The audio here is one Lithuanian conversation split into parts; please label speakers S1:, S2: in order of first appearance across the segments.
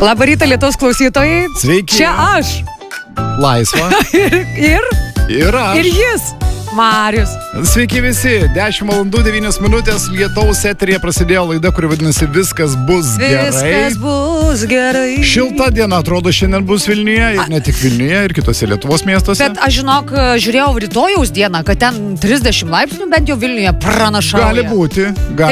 S1: Labą rytą, Lietuvos klausytojai.
S2: Sveiki.
S1: Čia aš.
S2: Laisva.
S1: Ir
S2: aš.
S1: Ir jis. Marius.
S2: Sveiki visi. 10 valandų 9 minutės Lietuvos eteryje prasidėjo laida, kuri vadinasi Viskas bus gerai.
S1: Viskas bus gerai.
S2: Šilta diena atrodo šiandien bus Vilniuje ir ne tik Vilniuje, ir kitose Lietuvos miestuose.
S1: Bet aš žinok, žiūrėjau rytojaus dieną, kad ten 30 laipsnių bent jau Vilniuje pranašauja.
S2: Gali būti.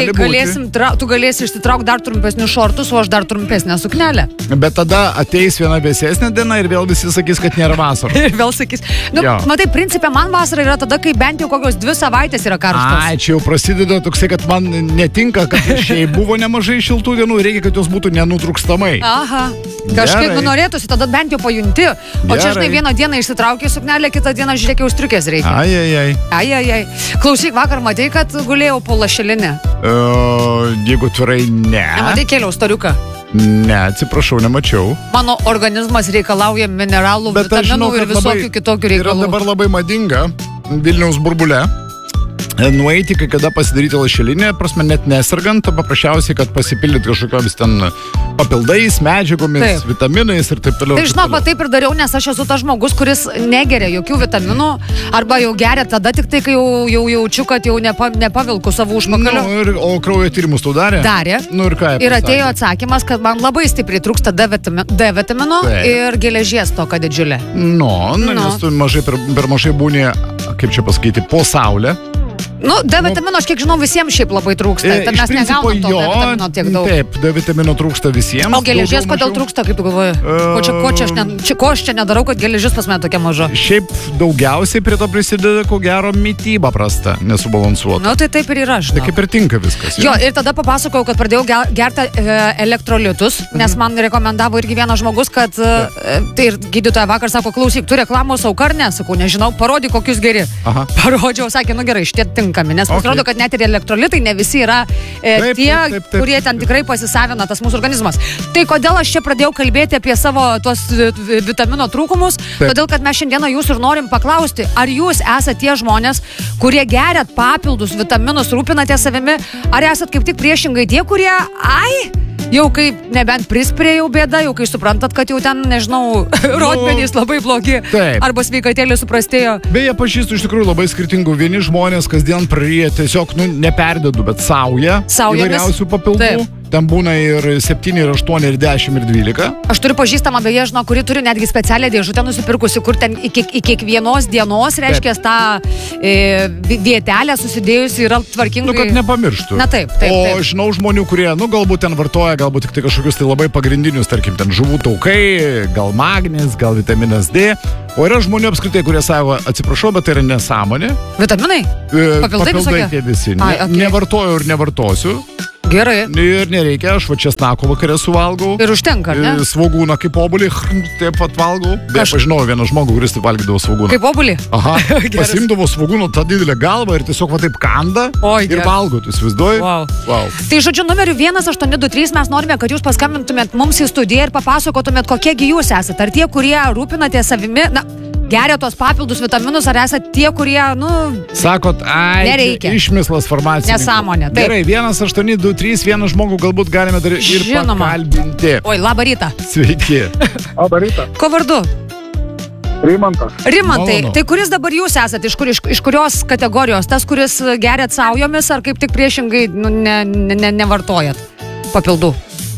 S1: Tu galėsi išsitraukti dar trumpesnius šortus, o aš dar trumpesnę suknelę.
S2: Bet tada ateis viena vėsesnė diena ir vėl visi sakys, kad nėra vasara.
S1: Ir vėl sakys. Matai, principė, man vasara yra tada, kai bent jau kokios 2 savaitės yra karštos.
S2: Ai, čia jau prasideda toksai, kad man netinka, kad šiaip buvo nemažai šiltų dienų, reikia, kad jos būtų nenutrūkstamai.
S1: Aha. Kažkaip norėtųsi, tada bent jau pajunti. O čia žinai, vieną dieną išsitraukė suknelę, kitą dieną žiūrėk, jau striukės reikia. Ai. Klausyk, vakar matei, kad gulėjau po lašelinę?
S2: Jeigu tvarai, ne.
S1: Nematai, kėliau storiuką?
S2: Ne, atsiprašau, nemačiau.
S1: Mano organizmas reikalauja mineralų, vitaminų ir visokių kitokių reikalų.
S2: Yra dabar labai madinga Vilniaus burbule nueiti, kai kada pasidaryti lašelinę, prasme, net nesergant, paprasčiausiai, kad pasipildyti kažkokiamis ten papildais, medžiagomis, vitaminais ir taip toliau.
S1: Tai žinok, taip ir dariau, nes aš esu tas žmogus, kuris negeria jokių vitaminų, arba jau geria tada tik tai, kai jau jaučiu, kad jau nepavilku savo užpakalio.
S2: O kraujo tyrimus tu darė?
S1: Darė.
S2: Ir ką?
S1: Ir atėjo atsakymas, kad man labai stipriai trūksta D vitamino ir geležies toka didžiulė.
S2: Nes tu per mažai būni, kaip čia pasakyti, po saulę.
S1: D vitamino, aš kiek žinau, visiems šiaip labai trūksta. Tai mes negaunam to D vitamino tiek daug.
S2: Taip, D vitamino trūksta visiems.
S1: O geležies kodėl trūksta, kaip tu galvoji? Ko aš čia nedarau, kad geležis pas mane tokia maža?
S2: Šiaip daugiausiai prie to prisideda, ko gero, mityba prasta, nesubalansuota.
S1: Tai taip ir yra, žinau.
S2: Tai kaip ir tinka viskas.
S1: Jo, ir tada papasakojau, kad pradėjau gerti elektrolitus, nes man rekomendavo irgi vienas žmogus, kad tai ir gydytoja vakar sako, klausyk, tu reklamos auka ar ne? Sakau, nežinau, parodyk, kokius geri. Parodžiau, sakė, gerai, šitie tinkami, nes pasirodo, kad net ir elektrolitai ne visi yra tie, kurie ten tikrai pasisavina tas mūsų organizmas. Tai kodėl aš čia pradėjau kalbėti apie savo tuos vitamino trūkumus? Todėl, kad mes šiandieną jūsų ir norim paklausti, ar jūs esate tie žmonės, kurie geriat papildus vitaminus, rūpinatės savimi, ar esat kaip tik priešingai tie, kurie, jau kaip nebent prispirė jau bėda, jau kai suprantat, kad jau ten, nežinau, rodmenys labai blogi, arba sveikatėlė suprastėjo.
S2: Beje, pažįstu iš tikrųjų labai skirtingų. Vieni žmonės kasdien praryja tiesiog, neperdedu, bet saują įvairiausių papildų. Ten būna ir 7, ir 8, ir 10, ir 12.
S1: Aš turiu pažįstamą, beje, žinau, kuri turi netgi specialią dėžutę nusipirkusi, kur ten iki kiekvienos dienos, reiškia, tą vietelę susidėjusi yra tvarkingai.
S2: Kad nepamirštų.
S1: Na taip.
S2: O žinau žmonių, kurie, galbūt ten vartoja, galbūt tik tai kažkokius tai labai pagrindinius, tarkim, ten žuvų taukai, gal magnis, gal vitaminas D. O yra žmonių apskritai, kurie sako, atsiprašau, bet tai yra nesąmonė.
S1: Vitaminai?
S2: Papildai tie visi. Nevartoju ir nevartosiu.
S1: Gerai.
S2: Ir nereikia, aš česnako vakarė suvalgau.
S1: Ir užtenka, ne?
S2: Svogūną kaip obuolį, taip pat valgau. Aš žinau vieną žmogų, kuris taip valgydavo svogūną.
S1: Kaip obuolį?
S2: Aha. Pasimdavo svogūną tą didelę galvą ir tiesiog taip kanda ir valgo, tu įsivaizduoji?
S1: Wow. Tai žodžiu, numeriu 1823 mes norime, kad jūs paskambintumėt mums į studiją ir papasakotumėt, kokiegi jūs esate. Ar tie, kurie rūpinatės savimi, geria tos papildus vitaminus, ar esate tie, kurie,
S2: sakot,
S1: nereikia.
S2: Išmislas farmacija.
S1: Nesąmonė.
S2: Gerai, 1823, vieną žmogų galbūt galime dar ir pakalbinti.
S1: Oi, labą rytą.
S2: Sveiki.
S3: Labą rytą.
S1: Ko vardu?
S3: Rimantas.
S1: Rimantai, tai kuris dabar jūs esate? Iš kurios kategorijos? Tas, kuris geriat saujomis, ar kaip tik priešingai nevartojat papildų?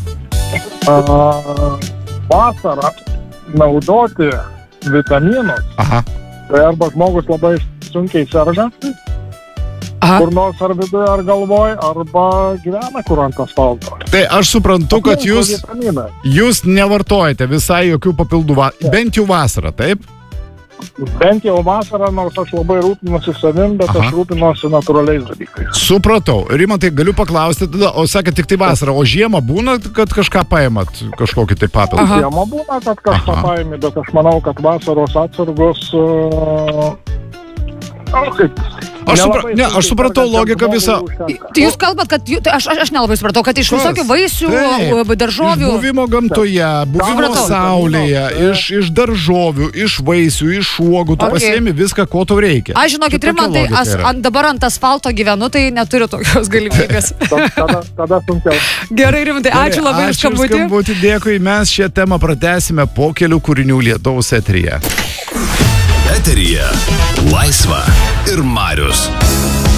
S3: Vasarą naudoti vitaminus. Tai arba žmogus labai sunkiai serga, kur nors ar viduje, ar galvoj, arba gyvena kur ant asfalto.
S2: Tai aš suprantu, kad jūs nevartojate visai jokių papildų, bent jau vasarą, taip?
S3: Bent jau vasarą, nors aš labai rūpinuosi savim, bet aš rūpinuosi natūraliais dalykais.
S2: Supratau. Rimantai, galiu paklausti tada, o sakė tik tai vasarą, o žiemą būna, kad kažką paimat, kažkokį tai papildą?
S3: Žiemą būna, kad kažką paimi, bet aš manau, kad vasaros atsargos,
S2: Aš supratau logiką visą.
S1: Tai jūs kalbat, kad aš nelabai supratau, kad iš visokių vaisių, daržovių.
S2: Iš buvimo gamtoje, buvimo saulėje, iš daržovių, iš vaisių, iš uogų, tu pasiemi viską, ko tau reikia.
S1: Aš žinokit, Rimantai, dabar ant asfalto gyvenu, tai neturiu tokios galimybės.
S3: Tada sunkiau.
S1: Gerai, Rimantai, ačiū labai už skambutį.
S2: Dėkui, mes šią temą pratęsime po kelių kūrinių Lietuvos eteryje.
S4: Eteryje Laisva ir Marius.